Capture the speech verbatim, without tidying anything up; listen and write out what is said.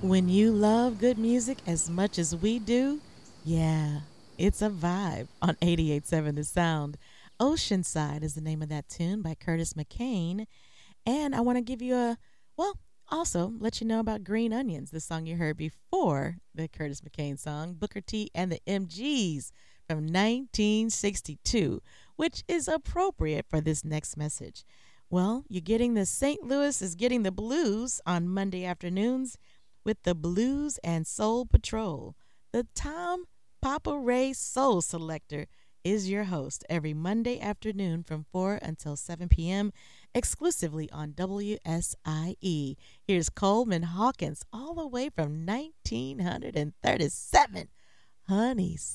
When you love good music as much as we do, yeah, it's a vibe on eighty-eight point seven The Sound. Oceanside is the name of that tune by Curtis McCain. And I want to give you a, well, also let you know about Green Onions, the song you heard before the Curtis McCain song, Booker T and the M Gs from nineteen sixty-two, which is appropriate for this next message. Well, you're getting the Saint Louis is getting the blues on Monday afternoons with the Blues and Soul Patrol. The Tom Papa Ray Soul Selector is your host every Monday afternoon from four until seven p.m. exclusively on W S I E. Here's Coleman Hawkins all the way from nineteen thirty-seven. Honey